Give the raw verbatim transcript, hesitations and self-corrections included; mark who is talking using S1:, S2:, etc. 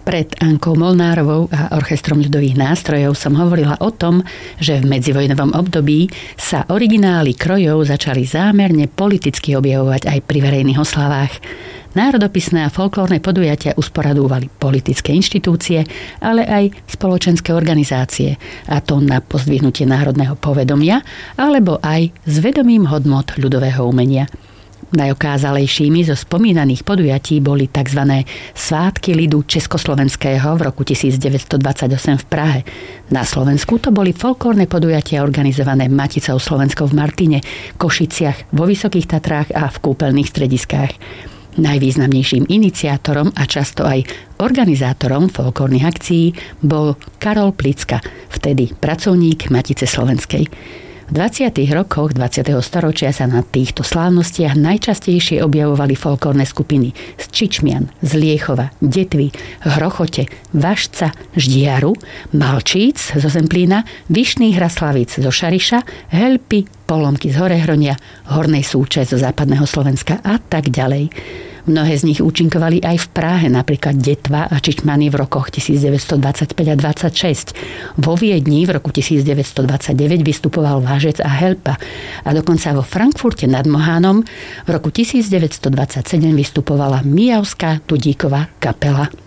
S1: Pred Ankou Molnárovou a Orchestrom ľudových nástrojov som hovorila o tom, že v medzivojnovom období sa originály krojov začali zámerne politicky objavovať aj pri verejných oslavách. Národopisné a folklórne podujatia usporadúvali politické inštitúcie, ale aj spoločenské organizácie, a to na pozdvihnutie národného povedomia, alebo aj s vedomím hodnot ľudového umenia. Najokázalejšími zo spomínaných podujatí boli tzv. Svátky ľudu československého v roku devätnásťstodvadsaťosem v Prahe. Na Slovensku to boli folklórne podujatia organizované Maticou Slovenskou v Martine, Košiciach, vo Vysokých Tatrách a v kúpeľných strediskách. Najvýznamnejším iniciátorom a často aj organizátorom folklórnych akcií bol Karol Plicka, vtedy pracovník Matice Slovenskej. V dvadsiatych rokoch dvadsiateho storočia sa na týchto slávnostiach najčastejšie objavovali folklórne skupiny z Čičmian, z Liechova, Detvy, Hrochote, Vašca, Ždiaru, Malčíc zo Zemplína, Vyšných Hraslavíc zo Šariša, Helpy, Polomky z Horehronia, Hornej Súče zo západného Slovenska a tak ďalej. Mnohé z nich účinkovali aj v Prahe, napríklad Detva a Čičmany v rokoch devätnásťstodvadsaťpäť a dvadsaťšesť. Vo Viedni v roku devätnásťstodvadsaťdeväť vystupoval Vážec a Helpa a dokonca vo Frankfurte nad Mohánom v roku devätnásťstodvadsaťsedem vystupovala Mijavská Tudíková kapela.